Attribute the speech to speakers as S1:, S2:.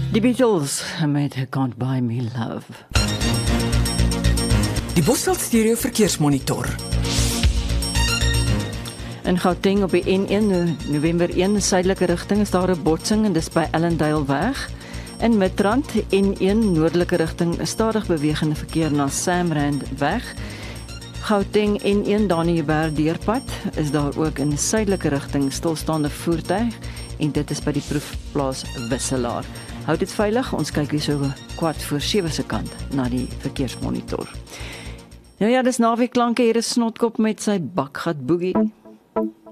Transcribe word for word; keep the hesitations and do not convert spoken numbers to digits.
S1: Die Beatles met Can't Buy Me Love.
S2: Die Bosveld Stereo Verkeersmonitor.
S1: In Gauteng op die N een November een suidelike rigting is daar 'n botsing en dis by Ellendale weg. In Midrand N een noordelike rigting is stadig bewegende verkeer na Samrand weg. Gauteng N een Daniëberg deurpad is daar ook in suidelike rigting stilstaande voertuig en dit is by die proefplaas Wisselaar. Hou dit veilig, ons kyk hier so kwart voor sewe se kant na die verkeersmonitor. Nou ja, dis naweek klanke, hier is Snotkop met sy bakgat boogie.